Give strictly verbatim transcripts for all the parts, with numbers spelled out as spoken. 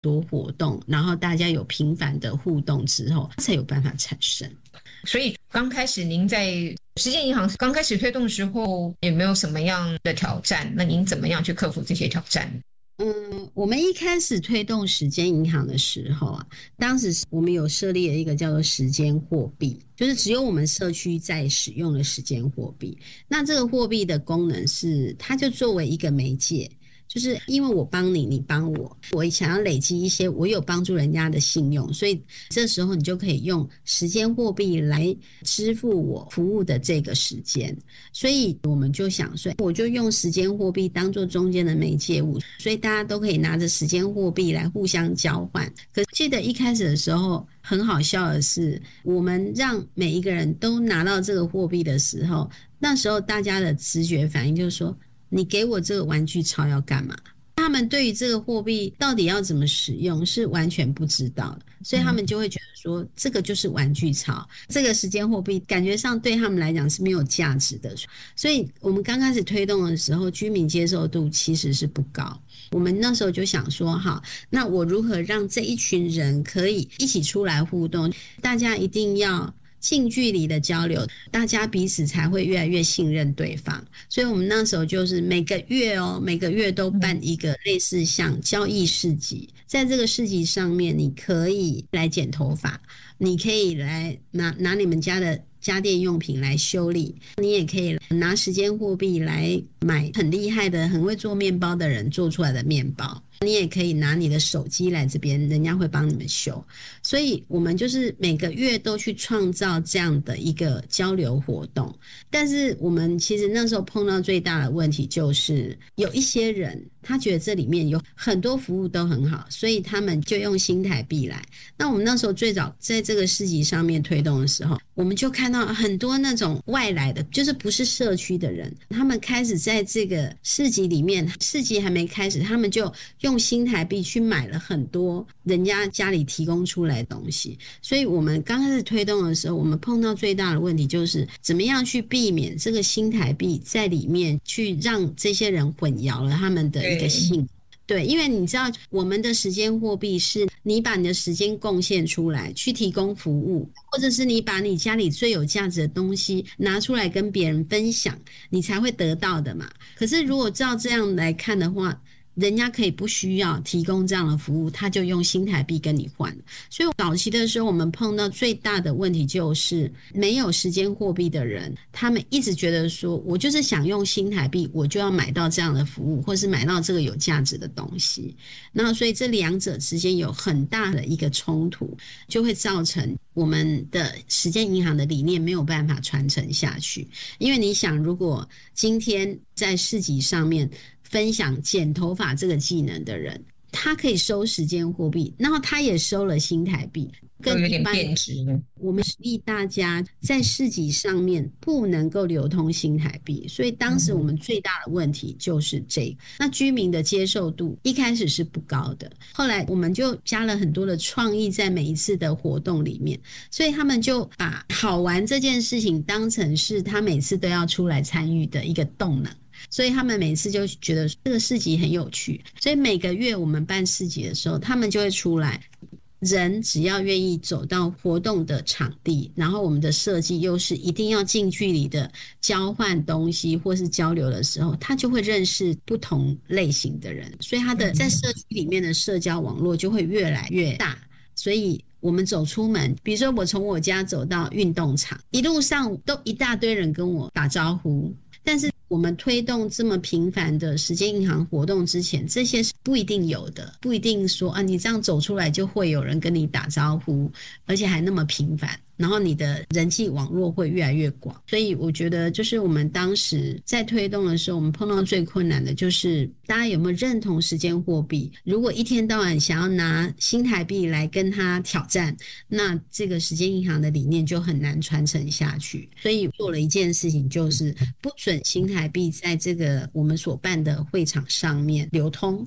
多活动，然后大家有频繁的互动之后才有办法产生。 所以刚开始您在时间银行刚开始推动的时候有没有什么样的挑战？那您怎么样去克服这些挑战？ 嗯，我们一开始推动时间银行的时候啊，当时我们有设立了一个叫做时间货币，就是只有我们社区在使用的时间货币。那这个货币的功能是，它就作为一个媒介，就是因为我帮你，你帮我，我想要累积一些我有帮助人家的信用，所以这时候你就可以用时间货币来支付我服务的这个时间。所以我们就想说，我就用时间货币当做中间的媒介物，所以大家都可以拿着时间货币来互相交换。可记得一开始的时候很好笑的是，我们让每一个人都拿到这个货币的时候，那时候大家的直觉反应就是说，你给我这个玩具钞要干嘛？他们对于这个货币到底要怎么使用是完全不知道的，所以他们就会觉得说，这个就是玩具钞，这个时间货币感觉上对他们来讲是没有价值的。所以我们刚开始推动的时候，居民接受度其实是不高。我们那时候就想说，好，那我如何让这一群人可以一起出来互动？大家一定要近距离的交流，大家彼此才会越来越信任对方。所以我们那时候就是每个月哦，每个月都办一个类似像交易市集，在这个市集上面，你可以来剪头发，你可以来拿拿你们家的家电用品来修理，你也可以拿时间货币来买很厉害的很会做面包的人做出来的面包，你也可以拿你的手机来这边，人家会帮你们修。所以我们就是每个月都去创造这样的一个交流活动。但是我们其实那时候碰到最大的问题就是有一些人他觉得这里面有很多服务都很好，所以他们就用新台币来。那我们那时候最早在这个市集上面推动的时候，我们就看到很多那种外来的，就是不是社区的人，他们开始在这个市集里面，市集还没开始，他们就用新台币去买了很多人家家里提供出来的东西。所以我们刚开始推动的时候，我们碰到最大的问题就是怎么样去避免这个新台币在里面去让这些人混淆了他们的一个信。对，因为你知道我们的时间货币是你把你的时间贡献出来去提供服务，或者是你把你家里最有价值的东西拿出来跟别人分享，你才会得到的嘛。可是如果照这样来看的话，人家可以不需要提供这样的服务，他就用新台币跟你换。所以早期的时候我们碰到最大的问题就是没有时间货币的人，他们一直觉得说我就是想用新台币，我就要买到这样的服务，或是买到这个有价值的东西。那所以这两者之间有很大的一个冲突，就会造成我们的时间银行的理念没有办法传承下去。因为你想，如果今天在市集上面分享剪头发这个技能的人，他可以收时间货币，然后他也收了新台币， 更有点变质。 我们鼓励大家在市集上面不能够流通新台币，所以当时我们最大的问题就是这个。那居民的接受度一开始是不高的，后来我们就加了很多的创意在每一次的活动里面，所以他们就把好玩这件事情当成是他每次都要出来参与的一个动能。所以他们每次就觉得这个市集很有趣，所以每个月我们办市集的时候，他们就会出来。人只要愿意走到活动的场地，然后我们的设计又是一定要近距离的交换东西或是交流的时候，他就会认识不同类型的人，所以他的在社区里面的社交网络就会越来越大。所以我们走出门，比如说我从我家走到运动场，一路上都一大堆人跟我打招呼，但是我们推动这么频繁的时间银行活动之前，这些是不一定有的，不一定说啊，你这样走出来就会有人跟你打招呼，而且还那么频繁，然后你的人际网络会越来越广。所以我觉得就是我们当时在推动的时候，我们碰到最困难的就是大家有没有认同时间货币。如果一天到晚想要拿新台币来跟他挑战，那这个时间银行的理念就很难传承下去。所以做了一件事情，就是不准新台币在这个我们所办的会场上面流通。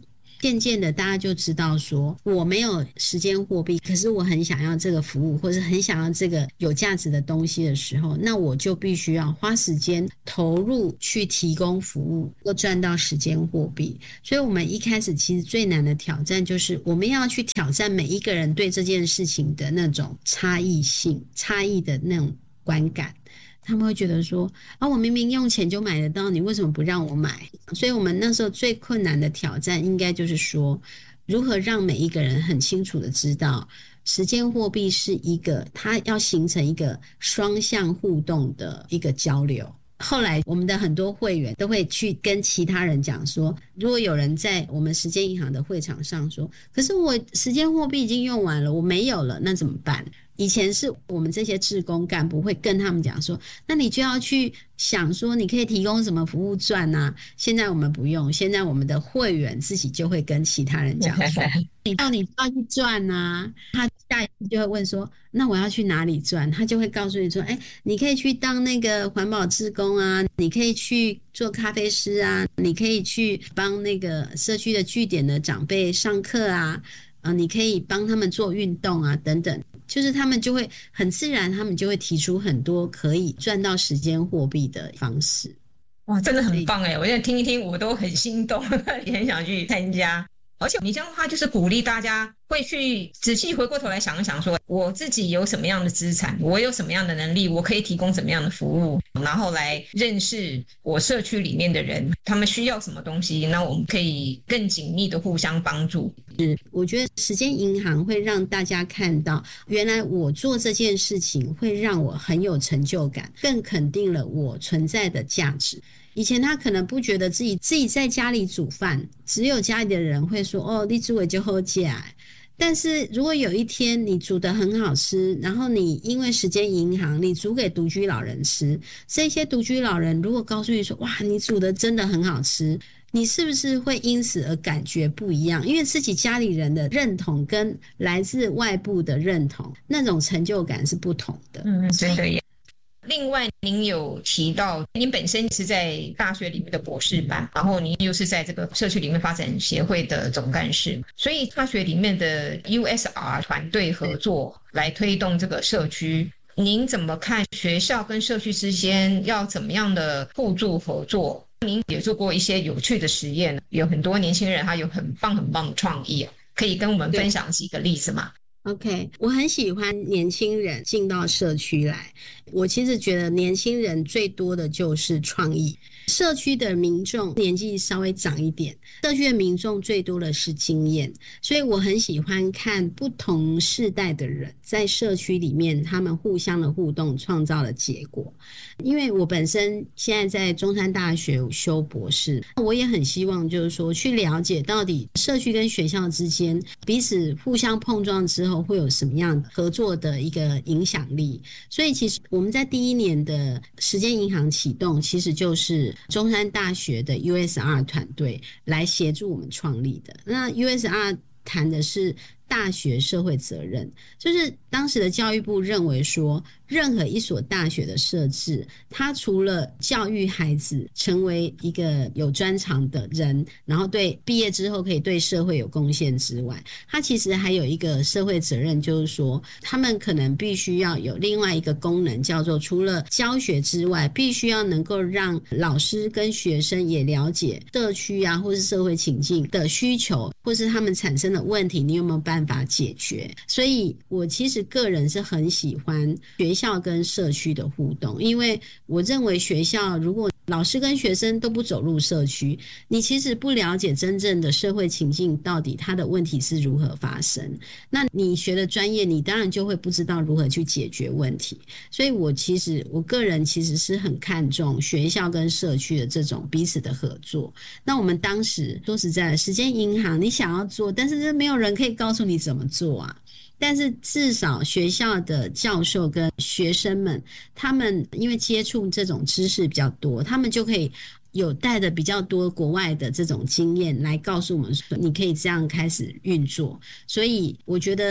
渐渐的大家就知道说，我没有时间货币，可是我很想要这个服务，或是很想要这个有价值的东西的时候，那我就必须要花时间投入去提供服务，要赚到时间货币。所以我们一开始其实最难的挑战就是我们要去挑战每一个人对这件事情的那种差异性、差异的那种观感。他们会觉得说啊，我明明用钱就买得到，你为什么不让我买？所以我们那时候最困难的挑战应该就是说，如何让每一个人很清楚的知道时间货币是一个，它要形成一个双向互动的一个交流。后来我们的很多会员都会去跟其他人讲说，如果有人在我们时间银行的会场上说，可是我时间货币已经用完了，我没有了，那怎么办？以前是我们这些志工干部会跟他们讲说，那你就要去想说你可以提供什么服务赚啊。现在我们不用，现在我们的会员自己就会跟其他人讲说你到你要去赚啊。他下一次就会问说，那我要去哪里赚？他就会告诉你说，哎，你可以去当那个环保志工啊，你可以去做咖啡师啊，你可以去帮那个社区的据点的长辈上课啊，啊，你可以帮他们做运动啊，等等。就是他们就会很自然，他们就会提出很多可以赚到时间货币的方式。 哇，真的很棒哎！我现在听一听，我都很心动，也很想去参加。而且你这样的话，就是鼓励大家会去仔细回过头来想一想说，我自己有什么样的资产，我有什么样的能力，我可以提供什么样的服务，然后来认识我社区里面的人，他们需要什么东西，那我们可以更紧密的互相帮助。 是，我觉得时间银行会让大家看到，原来我做这件事情会让我很有成就感，更肯定了我存在的价值。以前他可能不觉得自己自己在家里煮饭，只有家里的人会说哦，你煮的就好吃。但是如果有一天你煮得很好吃，然后你因为时间银行你煮给独居老人吃，这些独居老人如果告诉你说哇，你煮的真的很好吃，你是不是会因此而感觉不一样？因为自己家里人的认同跟来自外部的认同，那种成就感是不同的。 嗯，真的耶。另外您有提到您本身是在大学里面的博士班，然后您又是在这个社区里面发展协会的总干事，所以大学里面的 U S R 团队合作来推动这个社区，您怎么看学校跟社区之间要怎么样的互助合作？您也做过一些有趣的实验，有很多年轻人他有很棒很棒的创意，可以跟我们分享几个例子吗 ？OK， 我很喜欢年轻人进到社区来。我其实觉得年轻人最多的就是创意。社区的民众年纪稍微长一点，社区的民众最多的是经验，所以我很喜欢看不同世代的人在社区里面他们互相的互动创造的结果。因为我本身现在在中山大学修博士，我也很希望就是说去了解到底社区跟学校之间彼此互相碰撞之后会有什么样合作的一个影响力。所以其实我们在第一年的时间银行启动，其实就是中山大学的 U S R 团队来协助我们创立的。那 U S R 谈的是大学社会责任，就是当时的教育部认为说，任何一所大学的设置，它除了教育孩子成为一个有专长的人，然后对毕业之后可以对社会有贡献之外，它其实还有一个社会责任，就是说他们可能必须要有另外一个功能，叫做除了教学之外，必须要能够让老师跟学生也了解社区啊或是社会情境的需求，或是他们产生的问题，你有没有办法解决。所以我其实个人是很喜欢学校跟社区的互动，因为我认为学校如果老师跟学生都不走入社区，你其实不了解真正的社会情境到底它的问题是如何发生，那你学的专业你当然就会不知道如何去解决问题。所以我其实我个人其实是很看重学校跟社区的这种彼此的合作。那我们当时说实在的，时间银行你想要做，但是没有人可以告诉你怎么做啊。但是至少学校的教授跟学生们，他们因为接触这种知识比较多，他们就可以有带的比较多国外的这种经验来告诉我们说，你可以这样开始运作。所以我觉得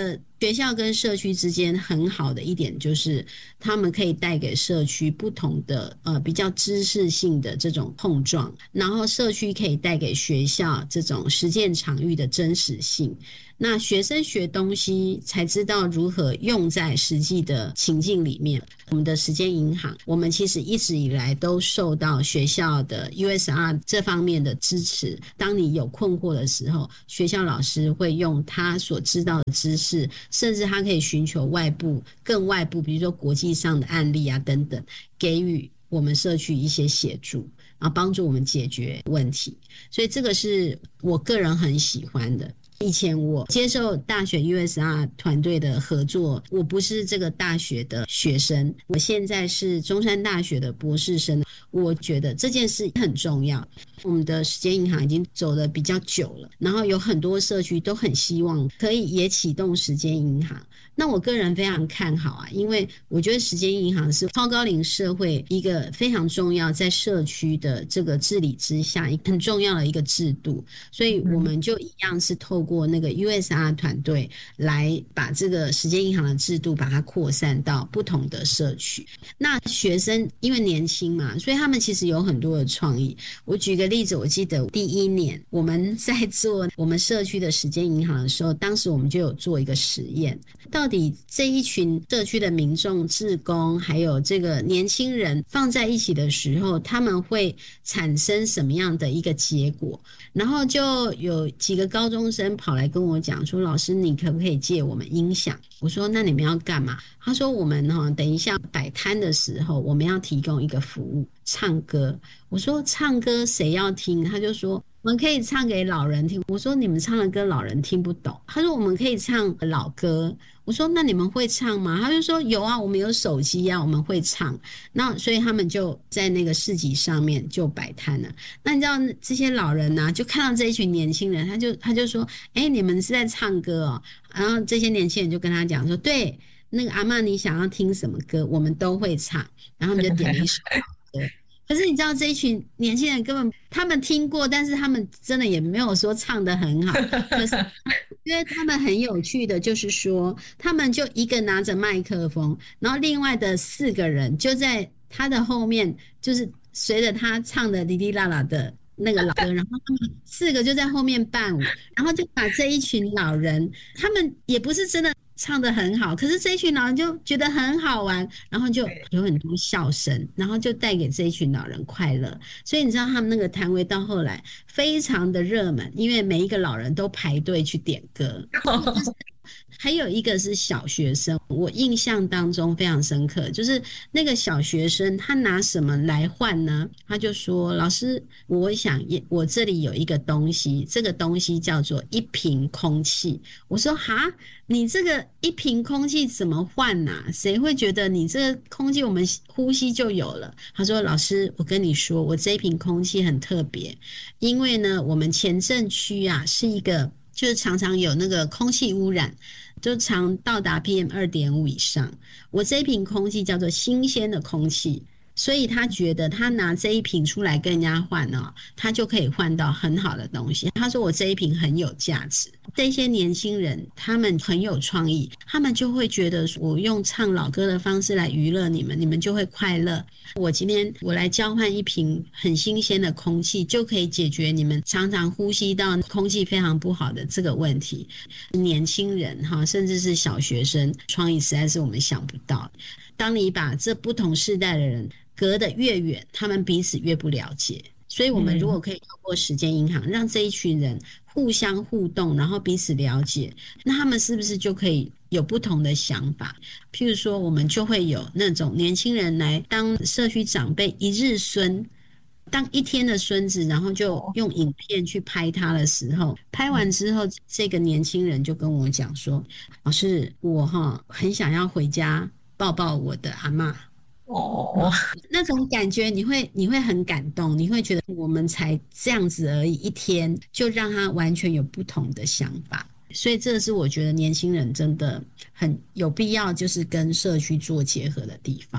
学校跟社区之间很好的一点就是他们可以带给社区不同的呃比较知识性的这种碰撞，然后社区可以带给学校这种实践场域的真实性，那学生学东西才知道如何用在实际的情境里面。我们的时间银行，我们其实一直以来都受到学校的 U S R 这方面的支持。当你有困惑的时候，学校老师会用他所知道的知识，甚至他可以寻求外部更外部比如说国际上的案例啊等等，给予我们社区一些协助，然后帮助我们解决问题。所以这个是我个人很喜欢的。以前我接受大学 U S R 团队的合作，我不是这个大学的学生，我现在是中山大学的博士生，我觉得这件事很重要。我们的时间银行已经走得比较久了，然后有很多社区都很希望可以也启动时间银行。那我个人非常看好啊，因为我觉得时间银行是超高龄社会一个非常重要，在社区的这个治理之下一个很重要的一个制度，所以我们就一样是透过那个 U S R 团队来把这个时间银行的制度把它扩散到不同的社区。那学生因为年轻嘛，所以他们其实有很多的创意。我举个例子，我记得第一年我们在做我们社区的时间银行的时候，当时我们就有做一个实验，到底这一群社区的民众、志工还有这个年轻人放在一起的时候，他们会产生什么样的一个结果。然后就有几个高中生跑来跟我讲说，老师你可不可以借我们音响？我说那你们要干嘛？他说我们、哦、等一下摆摊的时候我们要提供一个服务，唱歌。我说唱歌谁要听？他就说我们可以唱给老人听。我说你们唱的歌老人听不懂。他说我们可以唱老歌。我说那你们会唱吗？他就说有啊，我们有手机啊，我们会唱。那所以他们就在那个市集上面就摆摊了。那你知道这些老人啊就看到这一群年轻人，他就他就说哎，你们是在唱歌哦。然后这些年轻人就跟他讲说，对，那个阿嬷你想要听什么歌我们都会唱。然后他们就点了一首歌可是你知道这一群年轻人根本他们听过，但是他们真的也没有说唱得很好。可是因为他们很有趣的就是说，他们就一个拿着麦克风，然后另外的四个人就在他的后面，就是随着他唱的哩哩啦啦的那个老歌，然后他们四个就在后面伴舞，然后就把这一群老人，他们也不是真的唱得很好，可是这一群老人就觉得很好玩，然后就有很多笑声，然后就带给这一群老人快乐。所以你知道他们那个摊位到后来非常的热门，因为每一个老人都排队去点歌还有一个是小学生，我印象当中非常深刻，就是那个小学生他拿什么来换呢？他就说老师我想我这里有一个东西，这个东西叫做一瓶空气。我说哈，你这个一瓶空气怎么换啊？谁会觉得你这个空气我们呼吸就有了？他说老师我跟你说，我这一瓶空气很特别，因为呢我们前镇区啊是一个就是常常有那个空气污染，就常到达 P M 二点五 以上，我这一瓶空气叫做新鲜的空气，所以他觉得他拿这一瓶出来跟人家换哦，他就可以换到很好的东西。他说我这一瓶很有价值。这些年轻人他们很有创意，他们就会觉得我用唱老歌的方式来娱乐你们，你们就会快乐。我今天我来交换一瓶很新鲜的空气，就可以解决你们常常呼吸到空气非常不好的这个问题。年轻人哈，甚至是小学生，创意实在是我们想不到。当你把这不同世代的人隔得越远，他们彼此越不了解。所以我们如果可以透过时间银行让这一群人互相互动，然后彼此了解，那他们是不是就可以有不同的想法？譬如说我们就会有那种年轻人来当社区长辈一日孙，当一天的孙子，然后就用影片去拍他的时候，拍完之后这个年轻人就跟我讲说，老师我哈很想要回家抱抱我的阿嬷。哦，那种感觉你会你会很感动，你会觉得我们才这样子而已，一天就让他完全有不同的想法。所以这是我觉得年轻人真的很有必要就是跟社区做结合的地方。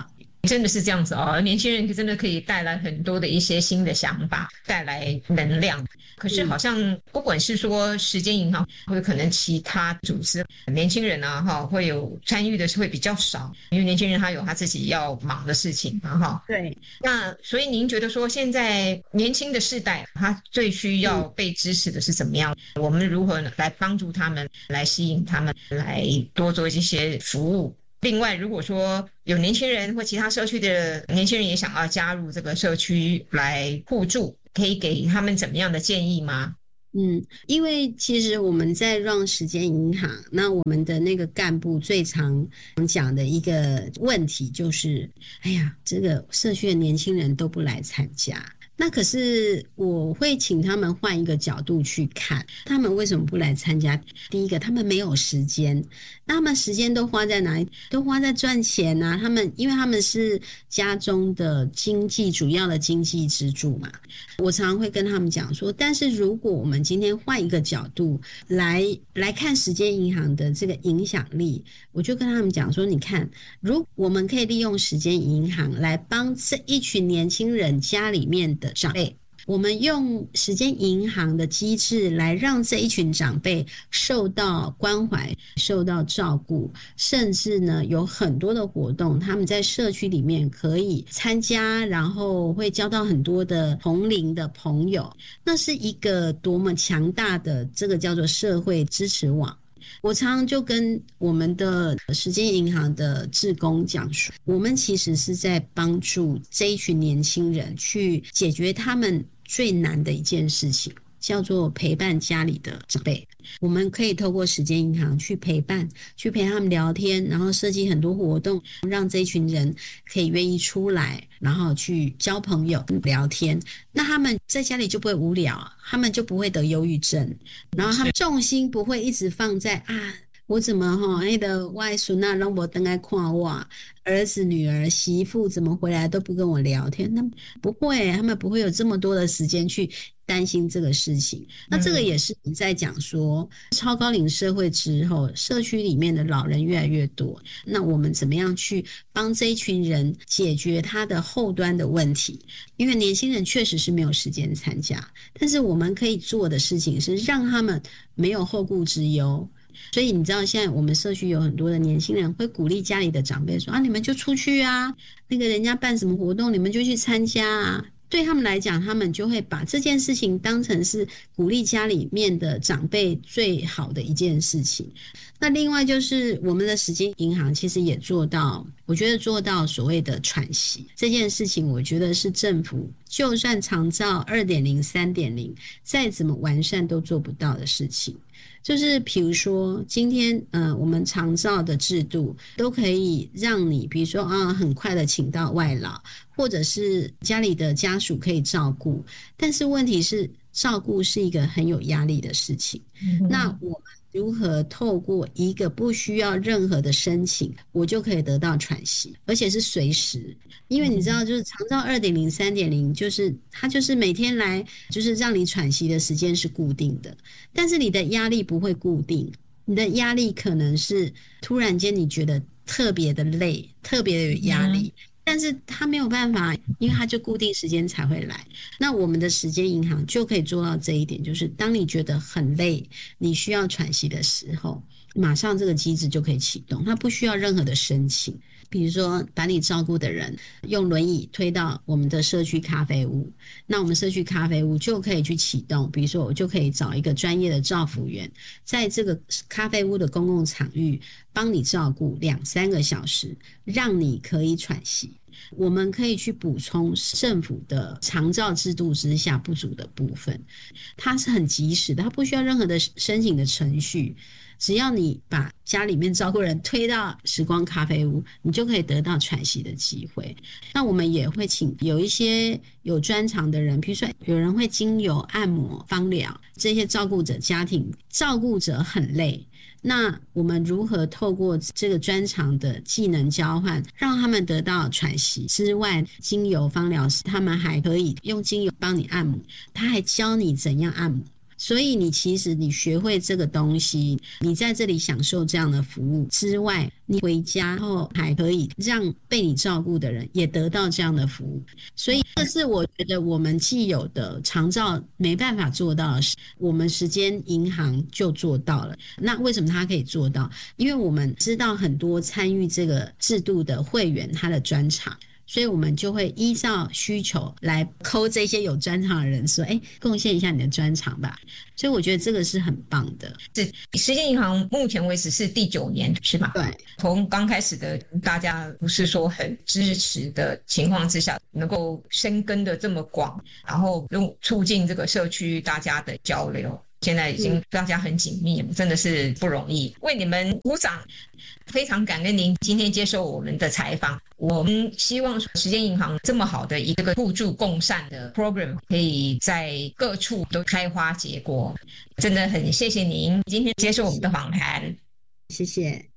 真的是这样子哦，年轻人真的可以带来很多的一些新的想法，带来能量。可是好像不管是说时间银行或者可能其他组织，年轻人啊哈会有参与的是会比较少，因为年轻人他有他自己要忙的事情嘛哈。 对， 那所以您觉得说现在年轻的世代他最需要被支持的是怎么样？嗯、我们如何来帮助他们，来吸引他们，来多做一些服务？另外，如果说有年轻人或其他社区的年轻人也想要加入这个社区来互助，可以给他们怎么样的建议吗？ 嗯，因为其实我们在 run 时间银行，那我们的那个干部最常讲的一个问题就是，哎呀，这个社区的年轻人都不来参加。那可是我会请他们换一个角度去看，他们为什么不来参加？第一个，他们没有时间，那他们时间都花在哪里？都花在赚钱啊！他们因为他们是家中的经济主要的经济支柱嘛。我常常会跟他们讲说，但是如果我们今天换一个角度来来看时间银行的这个影响力，我就跟他们讲说，你看，如我们可以利用时间银行来帮这一群年轻人家里面的长辈，我们用时间银行的机制来让这一群长辈受到关怀，受到照顾，甚至呢有很多的活动他们在社区里面可以参加，然后会交到很多的同龄的朋友，那是一个多么强大的这个叫做社会支持网。我常常就跟我们的时间银行的志工讲说，我们其实是在帮助这一群年轻人去解决他们最难的一件事情，叫做陪伴家里的长辈。我们可以透过时间银行去陪伴，去陪他们聊天，然后设计很多活动，让这一群人可以愿意出来，然后去交朋友聊天。那他们在家里就不会无聊，他们就不会得忧郁症，然后他们重心不会一直放在啊，我怎么吼那个外孙啊拢无回来看我，儿子女儿媳妇怎么回来都不跟我聊天，那不会，他们不会有这么多的时间去担心这个事情。那这个也是你在讲说超高龄社会之后，社区里面的老人越来越多，那我们怎么样去帮这一群人解决他的后端的问题？因为年轻人确实是没有时间参加，但是我们可以做的事情是让他们没有后顾之忧。所以你知道现在我们社区有很多的年轻人会鼓励家里的长辈说啊，你们就出去啊，那个人家办什么活动你们就去参加啊。对他们来讲，他们就会把这件事情当成是鼓励家里面的长辈最好的一件事情。那另外就是我们的时间银行其实也做到，我觉得做到所谓的喘息这件事情，我觉得是政府就算长照 二点零 三点零 再怎么完善都做不到的事情。就是比如说今天呃，我们长照的制度都可以让你比如说啊，很快的请到外劳，或者是家里的家属可以照顾，但是问题是照顾是一个很有压力的事情、嗯、那我们如何透过一个不需要任何的申请我就可以得到喘息，而且是随时。因为你知道就是长照 二点零 三点零 就是它就是每天来就是让你喘息的时间是固定的，但是你的压力不会固定，你的压力可能是突然间你觉得特别的累，特别的有压力、嗯，但是他没有办法，因为他就固定时间才会来。那我们的时间银行就可以做到这一点，就是当你觉得很累，你需要喘息的时候，马上这个机制就可以启动，它不需要任何的申请。比如说把你照顾的人用轮椅推到我们的社区咖啡屋，那我们社区咖啡屋就可以去启动，比如说我就可以找一个专业的照服员，在这个咖啡屋的公共场域帮你照顾两三个小时，让你可以喘息。我们可以去补充政府的长照制度之下不足的部分，它是很及时的，它不需要任何的申请的程序，只要你把家里面照顾人推到时光咖啡屋，你就可以得到喘息的机会。那我们也会请有一些有专长的人，比如说有人会精油、按摩、芳疗，这些照顾者家庭照顾者很累，那我们如何透过这个专长的技能交换，让他们得到喘息之外，精油芳疗师他们还可以用精油帮你按摩，他还教你怎样按摩。 所以你其实你学会这个东西，你在这里享受这样的服务之外，你回家后还可以让被你照顾的人也得到这样的服务。所以这是我觉得我们既有的长照没办法做到的事，我们时间银行就做到了。那为什么它可以做到？因为我们知道很多参与这个制度的会员他的专长，所以我们就会依照需求来扣这些有专长的人说，哎，贡献一下你的专长吧。所以我觉得这个是很棒的。 是时间银行目前为止是第九年是吗？ 对， 从刚开始的大家不是说很支持的情况之下，能够深耕的这么广，然后用促进这个社区大家的交流，现在已经大家很紧密了，真的是不容易，为你们鼓掌。非常感恩您今天接受我们的采访，我们希望时间银行这么好的一个互助共善的 program 可以在各处都开花结果，真的很谢谢您今天接受我们的访谈。 谢谢。